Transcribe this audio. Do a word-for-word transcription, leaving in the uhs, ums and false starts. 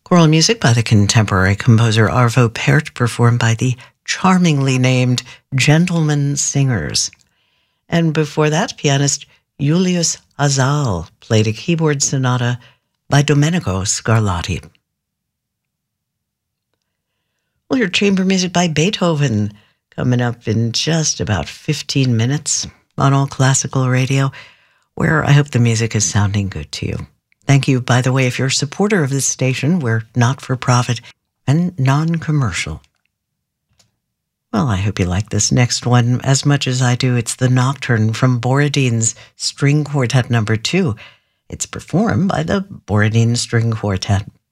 Choral music by the contemporary composer Arvo Pärt, performed by the charmingly named Gentlemen Singers. And before that, pianist Julius Azal played a keyboard sonata by Domenico Scarlatti. Well, your chamber music by Beethoven coming up in just about fifteen minutes on All Classical Radio, where I hope the music is sounding good to you. Thank you, by the way, if you're a supporter of this station. We're not-for-profit and non-commercial. Well, I hope you like this next one as much as I do. It's the Nocturne from Borodin's String Quartet Number Two. It's performed by the Borodin String Quartet.